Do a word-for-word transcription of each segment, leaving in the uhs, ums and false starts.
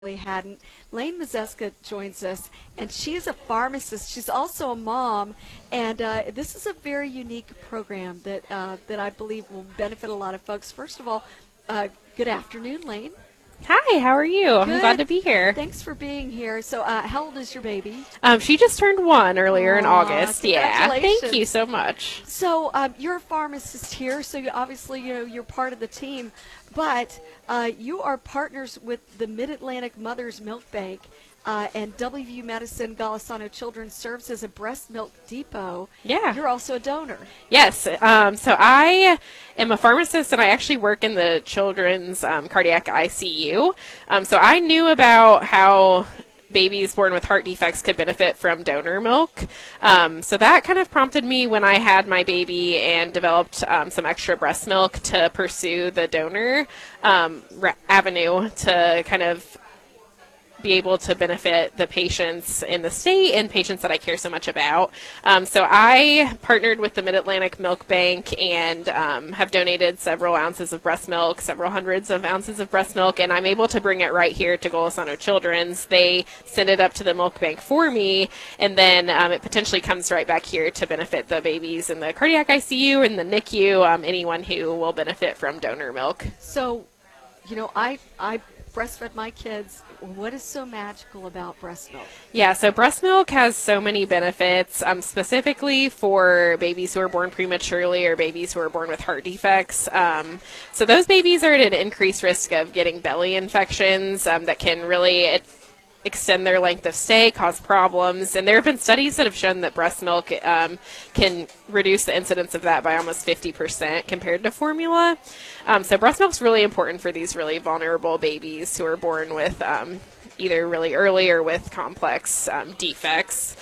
really hadn't. Lane Mazeska joins us, and she is a pharmacist. She's also a mom, and uh, this is a very unique program that uh, that I believe will benefit a lot of folks. First of all, uh, good afternoon, Lane. Hi, how are you? Good. I'm glad to be here. Thanks for being here. So, uh, how old is your baby? Um, she just turned one earlier in Aw, August. Yeah, congratulations. thank you so much. So, um, you're a pharmacist here, so you obviously, you know, you're part of the team, but uh, you are partners with the Mid-Atlantic Mother's Milk Bank, uh, and W V U Medicine Golisano Children's serves as a breast milk depot. Yeah. You're also a donor. Yes, um, so I am a pharmacist, and I actually work in the children's um, cardiac I C U. Um, so I knew about how babies born with heart defects could benefit from donor milk. Um, so that kind of prompted me when I had my baby and developed um, some extra breast milk to pursue the donor um, ra- avenue to kind of be able to benefit the patients in the state and patients that I care so much about. Um, so I partnered with the Mid-Atlantic Milk Bank and um, have donated several ounces of breast milk, several hundreds of ounces of breast milk, and I'm able to bring it right here to Golisano Children's. They send it up to the milk bank for me, and then um, it potentially comes right back here to benefit the babies in the cardiac I C U and the N I C U, um, anyone who will benefit from donor milk. So, you know, I, I breastfed my kids. What is so magical about breast milk? Yeah, so breast milk has so many benefits, um, specifically for babies who are born prematurely or babies who are born with heart defects. Um, so those babies are at an increased risk of getting belly infections um, that can really it, extend their length of stay, cause problems. And there have been studies that have shown that breast milk um, can reduce the incidence of that by almost fifty percent compared to formula. Um, so breast milk is really important for these really vulnerable babies who are born with um, either really early or with complex um, defects.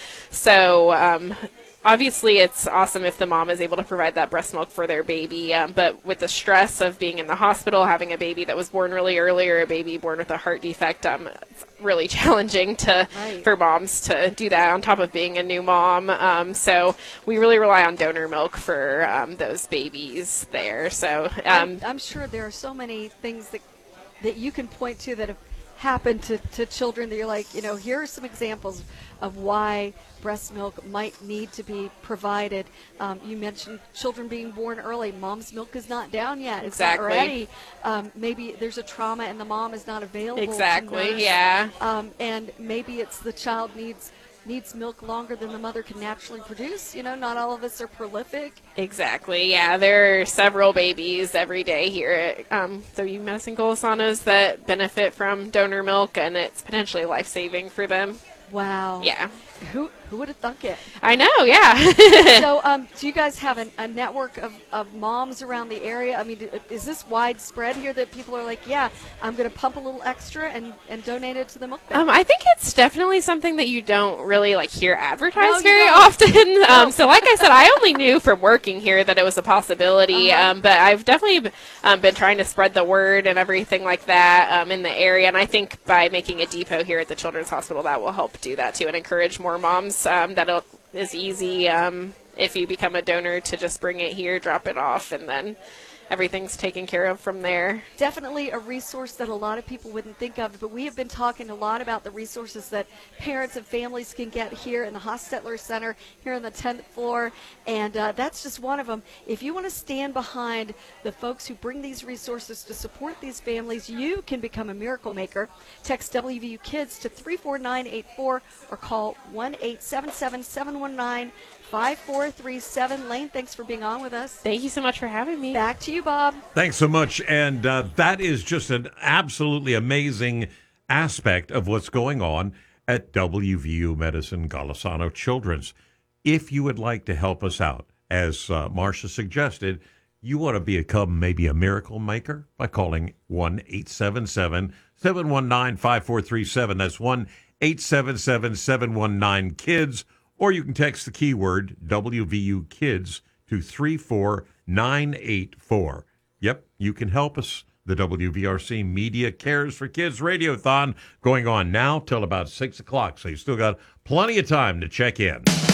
So um, obviously it's awesome if the mom is able to provide that breast milk for their baby, um, but with the stress of being in the hospital, having a baby that was born really early or a baby born with a heart defect, um, it's really challenging to Right. for moms to do that on top of being a new mom. Um, so we really rely on donor milk for um, those babies there. So um, I'm, I'm sure there are so many things that that you can point to that have happened to, to children that you're like, you know, here are some examples of why breast milk might need to be provided. Um, you mentioned children being born early. Mom's milk is not down yet. It's Exactly. not ready. Um, maybe there's a trauma and the mom is not available. to exactly, nurse. yeah. Um, and maybe it's the child needs needs milk longer than the mother can naturally produce. You know, not all of us are prolific. Exactly, yeah. There are several babies every day here at um, W V U Medicine Golisanos that benefit from donor milk, and it's potentially life-saving for them. Wow. Yeah. Who who would have thunk it? I know, yeah. So, um, do you guys have an, a network of, of moms around the area? I mean, is this widespread here that people are like, yeah, I'm going to pump a little extra and, and donate it to the milk bank? Um, I think it's definitely something that you don't really like hear advertised No, you very don't. often. No. Um, so, like I said, I only knew from working here that it was a possibility. Uh-huh. Um, but I've definitely um, been trying to spread the word and everything like that um, in the area. And I think by making a depot here at the Children's Hospital, that will help do that too, and encourage more moms. Um, that it is easy um, if you become a donor to just bring it here, drop it off, and then everything's taken care of from there. Definitely a resource that a lot of people wouldn't think of, but we have been talking a lot about the resources that parents and families can get here in the Hostetler Center, here on the tenth floor, and uh, that's just one of them. If you want to stand behind the folks who bring these resources to support these families, you can become a miracle maker. Text W V U Kids to three four nine eight four or call one eight seven seven, seven one nine, five four three seven. Lane, thanks for being on with us. Thank you so much for having me. Back to you, Bob. Thanks so much. And uh, that is just an absolutely amazing aspect of what's going on at W V U Medicine Golisano Children's. If you would like to help us out, as uh, Marcia suggested, you want to become maybe a miracle maker by calling one eight seven seven, seven one nine, five four three seven. That's one eight seven seven, seven one nine, KIDS. Or you can text the keyword W V U Kids to three four nine eight four. Yep, you can help us. The W V R C Media Cares for Kids Radiothon going on now till about six o'clock. So you still got plenty of time to check in.